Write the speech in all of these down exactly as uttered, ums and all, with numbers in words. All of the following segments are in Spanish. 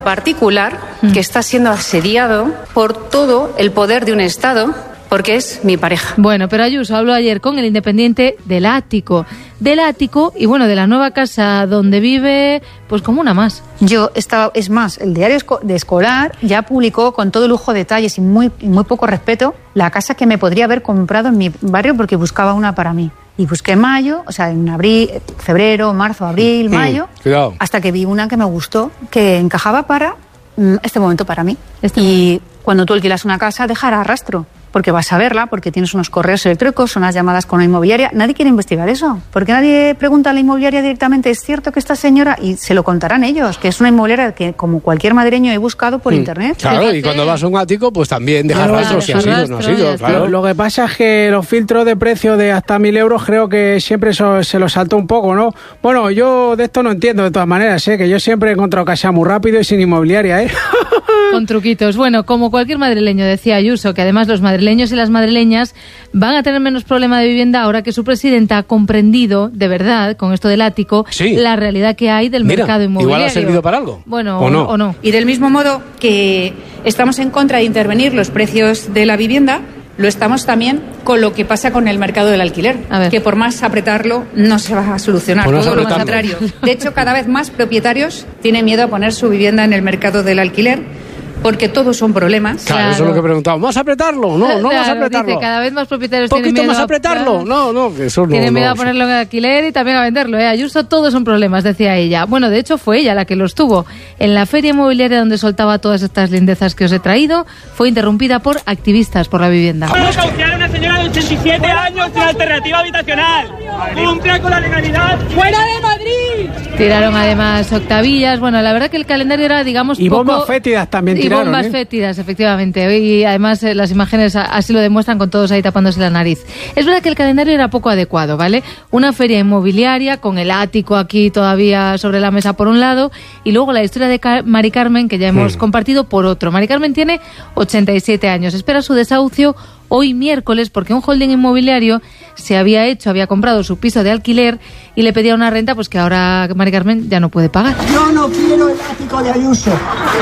particular que está siendo asediado por todo el poder de un Estado, porque es mi pareja. Bueno, pero Ayuso habló ayer con El Independiente del ático, del ático y bueno, de la nueva casa donde vive, pues como una más. Yo estaba, es más, el diario de Escolar ya publicó con todo lujo de detalles y muy, muy poco respeto la casa que me podría haber comprado en mi barrio porque buscaba una para mí. Y busqué en mayo, o sea, en abril, febrero, marzo, abril, mayo, mm, hasta que vi una que me gustó, que encajaba para mm, este momento para mí. Este y momento. Cuando tú alquilas una casa, dejará rastro, porque vas a verla, porque tienes unos correos electrónicos, unas llamadas con la inmobiliaria. Nadie quiere investigar eso, porque nadie pregunta a la inmobiliaria directamente, ¿es cierto que esta señora? Y se lo contarán ellos, que es una inmobiliaria que, como cualquier madrileño, he buscado por mm. internet. Claro, Fíjate. Y cuando vas a un ático, pues también dejas Claro, rastros si ha dejas sido, no ha rastro, sido, ya claro. Lo, lo que pasa es que los filtros de precio de hasta mil euros creo que siempre eso, se los saltó un poco, ¿no? Bueno, yo de esto no entiendo de todas maneras, ¿eh? Que yo siempre he encontrado casa muy rápido y sin inmobiliaria, ¿eh? Con truquitos. Bueno, como cualquier madrileño, decía Ayuso, que además los madrileños y las madrileñas van a tener menos problema de vivienda ahora que su presidenta ha comprendido, de verdad, con esto del ático, Sí. la realidad que hay del Mira, mercado inmobiliario. igual ha servido para algo. Bueno, ¿O no? o no. Y del mismo modo que estamos en contra de intervenir los precios de la vivienda, lo estamos también con lo que pasa con el mercado del alquiler, A ver. que por más apretarlo no se va a solucionar, Por más todo lo apretarlo. contrario. De hecho, cada vez más propietarios tienen miedo a poner su vivienda en el mercado del alquiler, porque todos son problemas. Claro, Claro. eso es lo que he preguntado. ¿Vamos a apretarlo? No, no vamos a Claro, apretarlo. dice, cada vez más propietarios ¿Un tienen poquito miedo más a apretarlo? No, no, que eso no. Tienen miedo no. a ponerlo en alquiler y también a venderlo, ¿eh? Ayuso, todos son problemas, decía ella. Bueno, de hecho fue ella la que los tuvo. En la feria inmobiliaria donde soltaba todas estas lindezas que os he traído, fue interrumpida por activistas por la vivienda. ¿Cómo cautear a una señora de ochenta y siete años sin alternativa habitacional? ¡Cumpla con la legalidad! ¡Fuera de Madrid! Tiraron además octavillas. Bueno, la verdad que el calendario era, digamos, Y poco... bombas fétidas también Y tiraron, bombas ¿eh? fétidas, efectivamente. Y además eh, las imágenes a- así lo demuestran, con todos ahí tapándose la nariz. Es verdad que el calendario era poco adecuado, ¿vale? Una feria inmobiliaria con el ático aquí todavía sobre la mesa por un lado y luego la historia de Car- Mari Carmen, que ya hemos Hmm. compartido, por otro. Mari Carmen tiene ochenta y siete años. Espera su desahucio hoy miércoles porque un holding inmobiliario se había hecho, había comprado su piso de alquiler y le pedía una renta pues que ahora Mari Carmen ya no puede pagar. Yo no quiero el ático de Ayuso.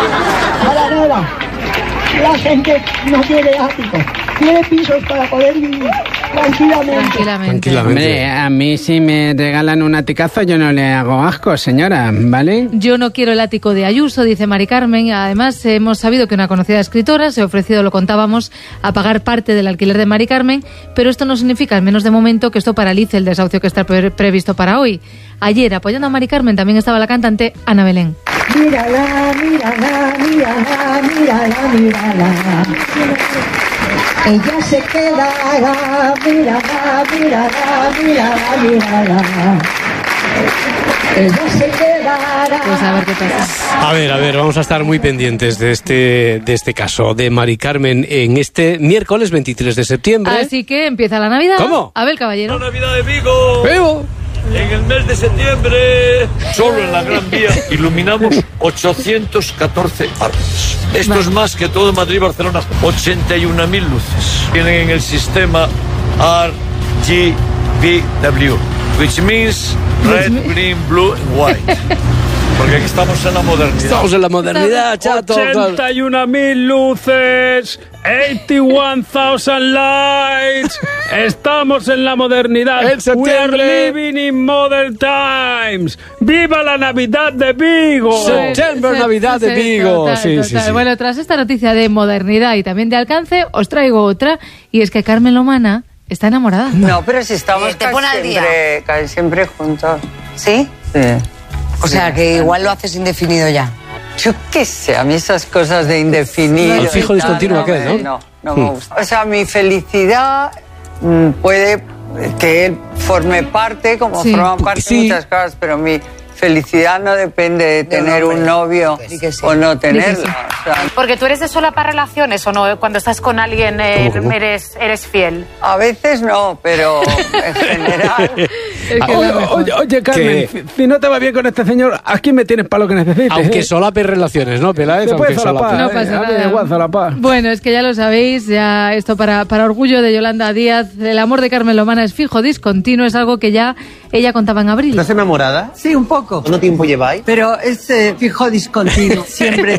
Para nada. La gente no quiere ático. Quiere pisos para poder vivir tranquilamente. Tranquilamente. Tranquilamente. Hombre, a mí si me regalan un aticazo yo no le hago asco, señora, ¿vale? Yo no quiero el ático de Ayuso, dice Mari Carmen. Además, hemos sabido que una conocida escritora se ha ofrecido, lo contábamos, a pagar parte del alquiler de Mari Carmen, pero esto no significa, al menos de momento, que esto paralice el desahucio que está pre- previsto para hoy. Ayer, apoyando a Mari Carmen, también estaba la cantante Ana Belén. Mírala, mírala, mírala, mírala, mírala. Ella se quedará, mírala, mírala, mírala, mírala. Ella se quedará. Pues a ver qué pasa. A ver, a ver, vamos a estar muy pendientes de este, de este caso de Mari Carmen en este miércoles veintitrés de septiembre. Así que empieza la Navidad. ¿Cómo? Abel Caballero. La Navidad de Vigo. ¡Vivo! En el mes de septiembre, solo en la Gran Vía, iluminamos ochocientos catorce árboles. Esto Vale. es más que todo Madrid y Barcelona. ochenta y una mil luces. Tienen en el sistema R G B W, which means red, green, blue and white. Porque aquí estamos en la modernidad. Estamos en la modernidad, chato. ochenta y una mil luces, ochenta y one thousand lights. Estamos en la modernidad. En septiembre. We are living in modern times. ¡Viva la Navidad de Vigo! Septiembre, Sí, Navidad de sí, Vigo. total, Sí, sí, total. sí. Bueno, tras esta noticia de modernidad y también de alcance, os traigo otra, y es que Carmen Lomana está enamorada. No, pero si estamos Eh, te casi, pone al día. siempre, casi siempre juntos. ¿Sí? Sí. O sea, que igual lo haces indefinido ya. Yo qué sé, a mí esas cosas de indefinido. El fijo y tal, discontinuo aquel, me- ¿no? No, no me gusta. O sea, mi felicidad mm, puede que él forme parte, como Sí. forma parte Sí. de muchas cosas, pero mi felicidad no depende de tener hombre. un novio Di que sí. o no Di que tenerlo. sí. O sea, Porque tú eres de sola para relaciones o no, cuando estás con alguien eh, ¿Cómo, cómo? Eres, eres fiel. a veces no, pero en general. Es que Oye, oye, oye, Carmen, si, si no te va bien con este señor, aquí me tienes para lo que necesites. Aunque ¿eh? solapes relaciones, ¿no, Peláez? Te Aunque puedes solapar, No ¿eh? pasa A mí nada. da igual solapar. Bueno, es que ya lo sabéis, ya esto para, para orgullo de Yolanda Díaz, el amor de Carmen Lomana es fijo, discontinuo, es algo que ya ella contaba en abril. ¿Estás enamorada? Sí, un poco. ¿Cuánto tiempo lleváis? Pero es eh, fijo discontinuo, siempre.